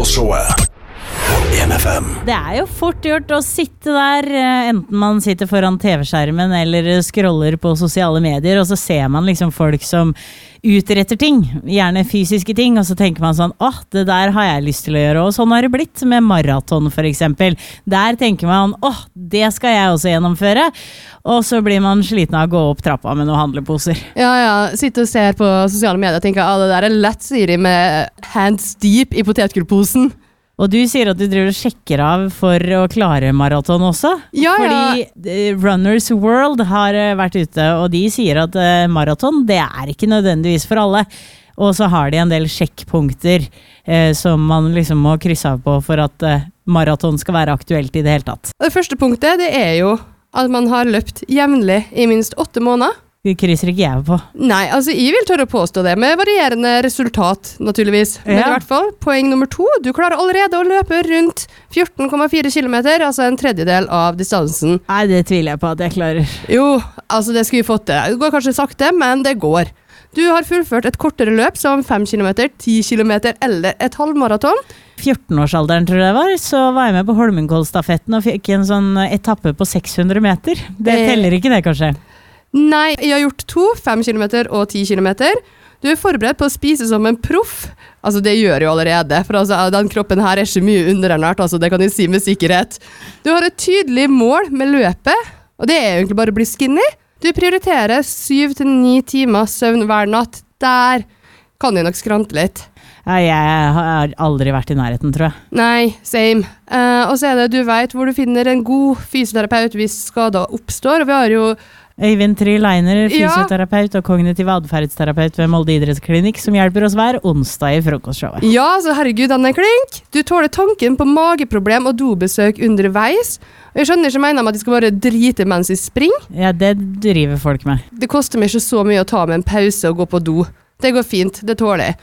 Frokostshowet på 1FM. Det jo fort gjort å sitte der, enten man sitter foran TV-skjermen eller scroller på sosiale medier, og så ser man liksom folk som utretter ting, gjerne fysiske ting, og så tenker man sånn, det der har jeg lyst til å gjøre, og sånn har det blitt med maraton for eksempel. Der tenker man, det skal jeg også gjennomføre, og så blir man sliten av å gå opp trappa med noen handleposer. Ja, sitter og ser på sosiale medier og tenker, det der lett, sier de med hands deep i potetgullposen. Og du sier at du driver og sjekker av for å klare maraton også? Ja. Fordi Runners World har vært ute, og de sier at maraton, det ikke nødvendigvis for alle. Og så har de en del sjekkpunkter som man liksom må krysse av på for at maraton skal være aktuelt i det hele tatt. Det første punktet, det jo at man har løpt jevnlig i minst 8 måneder. Det krysser ikke jeg på. Nei, jeg vil tørre å påstå det, med varierende resultat, naturligvis. Men i hvert fall, poeng nummer 2, du klarer allerede å løpe rundt 14,4 kilometer, altså en tredjedel av distansen. Nei, det tviler jeg på at jeg klarer. Jo, det skulle vi fått til. Det går kanskje sakte, men det går. Du har fullført et kortere løp, som 5 kilometer, 10 kilometer eller et halvmaraton. 14-årsalderen tror jeg det var, så var jeg med på Holmenkollstafetten og fikk en sånn etappe på 600 meter. Det teller ikke det, kanskje? Nei, jeg har gjort 2, 5 kilometer og 10 kilometer. Du forberedt på å spise som en proff. Det gjør jeg jo allerede, for den kroppen her ikke mye underernært, det kan jeg si med sikkerhet. Du har et tydelig mål med løpet, og det egentlig bare å bli skinny. Du prioriterer 7-9 timer søvn hver natt. Der kan jeg nok skrante litt. Ja, jeg har aldri vært i nærheten, tror jeg. Nei, same. Og så det, du vet hvor du finner en god fysioterapeut hvis skader oppstår, og vi har jo Øyvind Tryleiner, fysioterapeut og kognitiv adferdsterapeut ved Molde idrettsklinikk, som hjelper oss hver onsdag i frokostshowet. Ja, så herregud, han klink. Du tåler tanken på mageproblem og dobesøk underveis. Og jeg skjønner ikke mener at de skal bare drite mens de springer. Ja, det driver folk med. Det koster meg ikke så mye å ta med en pause og gå på do. Det går fint, det tåler jeg.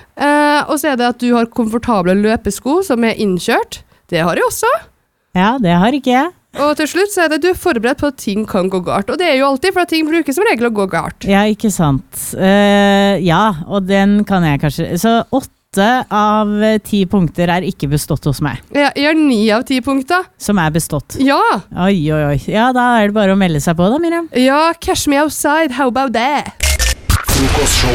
Og så det at du har komfortable løpesko som innkjørt. Det har jeg også. Ja, det har ikke jeg. Og til slutt så det du forberedt på at ting kan gå galt. Og det jo alltid, for at ting bruker som regel å gå galt. Ja, ikke sant. Ja, og den kan jeg kanskje. Så 8 av 10 punkter ikke bestått hos meg. Ja, jeg har 9 av 10 punkter. Som bestått. Ja. Oi. Ja, da det bare å melde seg på da, Miriam. Ja, cash me outside, how about that?